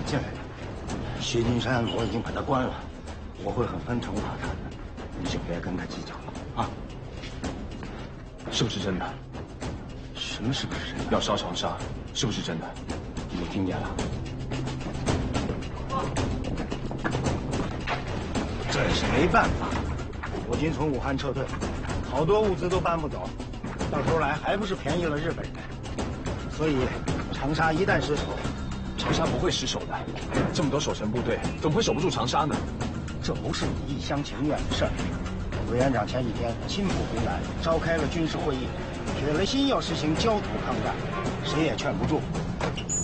进来的。薛金山我已经把他关了，我会狠狠惩罚他的，你就别跟他计较了啊！ 是不是真的？ 什么是不是真的？ 要烧长沙，是不是真的？ 你听见了？这也是没办法，我军从武汉撤退，好多物资都搬不走，到头来还不是便宜了日本人。所以，长沙一旦失守， 长沙不会失守的，这么多守城部队，怎么会守不住长沙呢？ 这不是你一厢情愿的事儿。委员长前几天亲赴湖南，召开了军事会议，铁了心要实行焦土抗战，谁也劝不住。